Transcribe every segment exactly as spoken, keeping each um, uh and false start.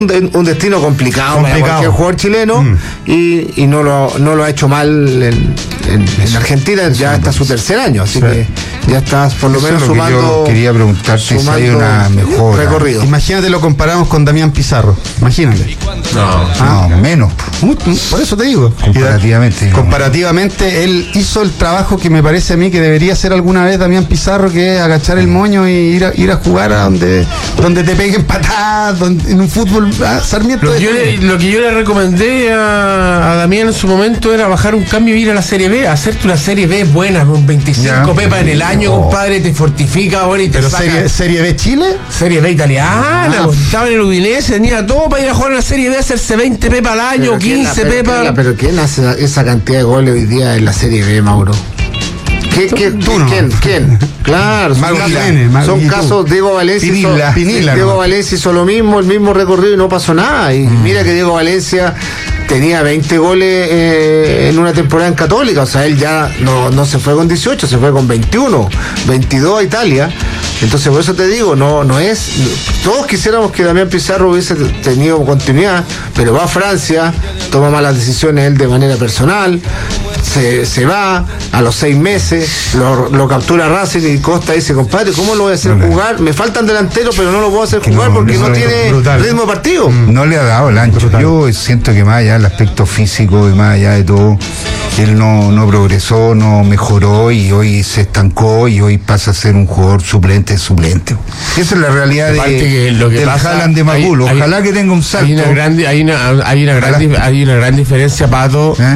un destino complicado, complicado. para cualquier jugador chileno mm. y, y no lo no lo ha hecho mal en, en, en Argentina, ya está su tercer año, así sí. que ya está por lo Eso menos es lo sumando. Que yo quería preguntarte si hay una mejor recorrido. Imagínate, lo comparamos con Damián Pizarro, imagínate. No, ah, no, menos. Por eso te digo. Comparativamente. Digamos. Comparativamente, él hizo el trabajo que me parece a mí que debería hacer alguna vez Damián Pizarro, que es agachar el moño y ir a, ir a jugar a donde, donde te peguen patadas, donde, en un fútbol. Ah, Sarmiento. Lo que, yo le, lo que yo le recomendé a, a Damián en su momento era bajar un cambio y ir a la Serie B, hacerte una Serie B buena, con veinticinco pepas en el año, oh. compadre, te fortifica ahora y te ¿Pero saca. Serie, ¿Serie B Chile? Serie B italiana, ah. pues, estaba en el Udinese, tenía todo para ir a jugar a la Serie B, hacerse veinte pepas al año, quince pepas. Pero ¿quién hace esa cantidad de goles hoy día en la Serie B, Mauro? ¿Qué, qué, ¿Tú no? ¿Quién? ¿Quién? Claro, son, casos, Jiménez, son casos. Diego Valencia Pinila, hizo, Pinila, Diego ¿no? Valencia hizo lo mismo, el mismo recorrido y no pasó nada. Y mm. mira que Diego Valencia tenía veinte goles eh, en una temporada en Católica, o sea, él ya no, no se fue con dieciocho, se fue con veintiuno, veintidós a Italia. Entonces, por eso te digo, no no es. Todos quisiéramos que Damián Pizarro hubiese tenido continuidad, pero va a Francia, toma malas decisiones él de manera personal, se, se va a los seis meses, lo, lo captura Racing y Costa dice, compadre, ¿cómo lo voy a hacer no jugar? Me faltan delanteros, pero no lo puedo hacer jugar no, porque no, no tiene brutal. ritmo de partido. No le ha dado el ancho. Brutal. Yo siento que más allá del aspecto físico y más allá de todo, él no, no progresó, no mejoró y hoy se estancó y hoy pasa a ser un jugador suplente suplente. Esa es la realidad de, que lo que del pasa, Haaland de Magulo. Hay, Ojalá hay, que tenga un salto. Hay una gran, hay una, hay una gran, hay una gran diferencia, Pato. ¿Eh?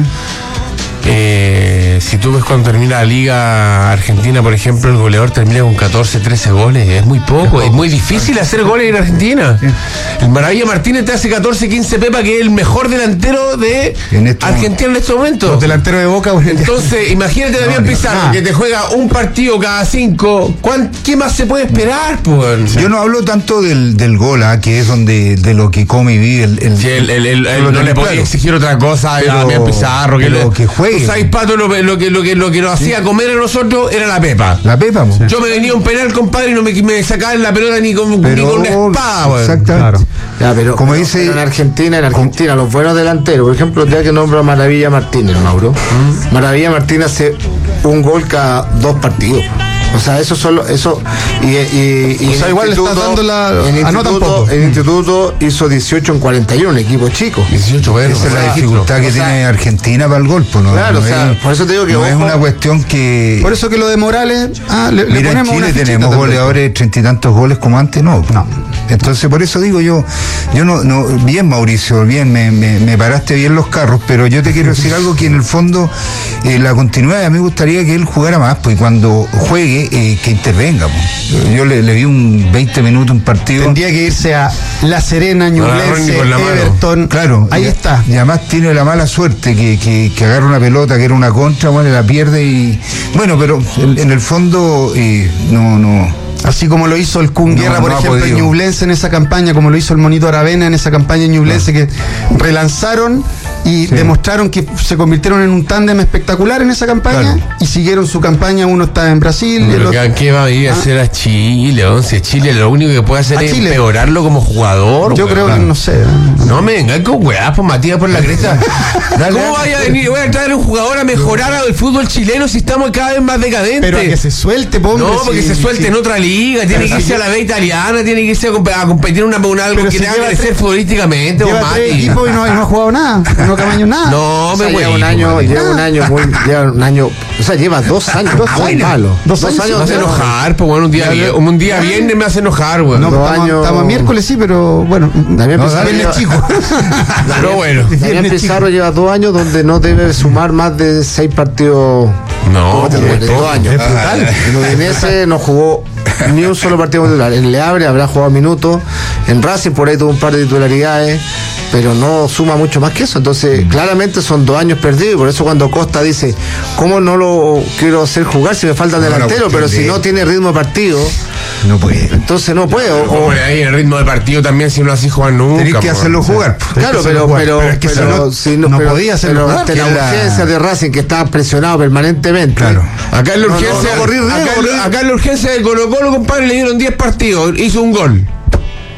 Eh, si tú ves cuando termina la Liga Argentina, por ejemplo, el goleador termina con catorce, trece goles, es muy poco, es muy difícil hacer goles en Argentina. Sí. El Maravilla Martínez te hace catorce, quince pepas, que es el mejor delantero de en este Argentina en este momento. Los delanteros de Boca. Entonces, imagínate Damián no, Pizarro, no. que te juega un partido cada cinco. ¿Qué más se puede esperar, pues? Yo no hablo tanto del, del gol, ¿eh? que es donde de lo que come y vive el, el, sí, el, el, el, el no le podía exigir otra cosa a Damián Pizarro, que lo que juegue. Tú sabes, Pato, lo, lo que lo que lo que nos sí. hacía comer a nosotros era la pepa. La pepa, sí. Yo me venía un penal, compadre, y no me, me sacaban la pelota ni con, pero, ni con una espada, bueno. Exactamente. Claro. Ya, pero como dice pero en Argentina, en Argentina los buenos delanteros, por ejemplo, ya que nombra Maravilla Martínez, Mauro. ¿Mm? Maravilla Martínez hace un gol cada dos partidos. O sea, eso solo, eso y, y, y o sea, igual le estás dando la en instituto, el instituto hizo dieciocho en cuarenta y uno, un equipo chico. dieciocho, bueno, esa es la dificultad que o sea, tiene Argentina para el gol, pues no. Claro, no o sea, es, por eso te digo que no ojo, es una cuestión que. Por eso que lo de Morales, ah, le, mira, le ponemos en Chile una tenemos goleadores de treinta y tantos goles como antes, no. No. Entonces por eso digo yo, yo no, no, bien Mauricio, bien, me, me, me paraste bien los carros, pero yo te quiero decir algo que en el fondo eh, la continuidad, a mí me gustaría que él jugara más, pues cuando juegue, eh, que intervenga. Pues. Yo le, le vi un veinte minutos un partido. Tendría que irse a La Serena, Ñublense, Everton. Claro, ahí y, está. Y además tiene la mala suerte que, que, que agarra una pelota que era una contra, bueno, la pierde y. Bueno, pero en, en el fondo eh, no, no. Así como lo hizo el Kun Guerra, no, por no ejemplo, en Ñublense en esa campaña, como lo hizo el Monito Aravena en esa campaña en Ñublense, no. que relanzaron y sí. demostraron que se convirtieron en un tándem espectacular en esa campaña, claro. y siguieron su campaña. Uno está en Brasil. Pero el otro... ¿qué va a ir a ¿Ah? hacer a Chile? Si Chile lo único que puede hacer es Chile. empeorarlo como jugador. Yo creo que no sé. No me vengan con weá, pues Matías por la cresta. ¿Cómo vaya a venir? Voy a traer a un jugador a mejorar el fútbol chileno si estamos cada vez más decadentes. Pero a que se suelte, po, No, porque si, se suelte si, en otra liga, tiene que irse a la B italiana, tiene que irse a, comp- a competir en una, una algo pero que si le haga crecer futbolísticamente. Lleva tres equipos y no, y no ha jugado nada, no Camaño nada. No, o sea, me lleva un año, lleva un año muy, lleva un año, o sea, lleva dos años, dos años malos. Dos, dos años me hace enojar, pues bueno, un día, ya, un día viernes me hace enojar, güey. No, dos estamos, años... estamos a miércoles sí, pero bueno, Damián no, Pizarro lleva... chico. Pero bueno. Damián Pizarro lleva dos años donde no debe sumar más de seis partidos. No, de dos años. Es brutal. En Udinese no jugó ni un solo partido titular. En Le Havre habrá jugado minutos. En Racing por ahí tuvo un par de titularidades, pero no suma mucho más que eso. Entonces, mm. claramente son dos años perdidos. Y por eso cuando Costa dice, ¿cómo no lo quiero hacer jugar si me falta no, delantero? Pero si no tiene ritmo de partido, no puede. Entonces no puede. O, o ahí el ritmo de partido también, si no así jugar nunca. Tenés que hacerlo jugar. Sí. Claro, pero, jugar. pero, pero, es que pero, no, si no, no pero, podía hacerlo pero jugar. De la urgencia la... de Racing, que estaba presionado permanentemente. Claro. Acá en la urgencia, no, no, no, acá, acá, acá en la urgencia de Colo Colo, compadre, le dieron diez partidos, hizo un gol.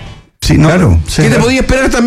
Sí, no, claro. ¿Qué te podía esperar también?